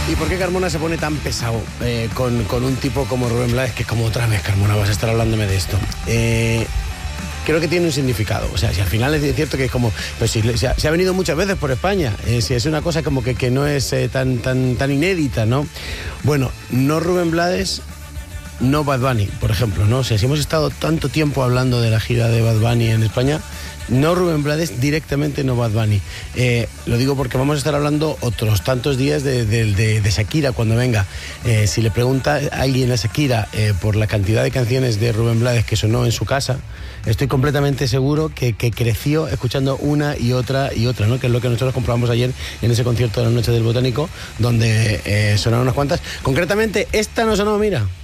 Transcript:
¿Y por qué Carmona se pone tan pesado con un tipo como Rubén Blades, que es como otra vez, Carmona, vas a estar hablándome de esto? Creo que tiene un significado. O sea, si al final es cierto que es como... Pues si se ha venido muchas veces por España. Si es una cosa como que no es tan inédita, ¿no? Bueno, no Rubén Blades, no Bad Bunny, por ejemplo, ¿no? O sea, si hemos estado tanto tiempo hablando de la gira de Bad Bunny en España... No Rubén Blades, directamente no Bad Bunny. Lo digo porque vamos a estar hablando otros tantos días de Shakira cuando venga. Si le pregunta a alguien a Shakira por la cantidad de canciones de Rubén Blades que sonó en su casa, estoy completamente seguro que creció escuchando una y otra, ¿no? Que es lo que nosotros comprobamos ayer en ese concierto de la Noche del Botánico, donde sonaron unas cuantas. Concretamente, esta no sonó, mira.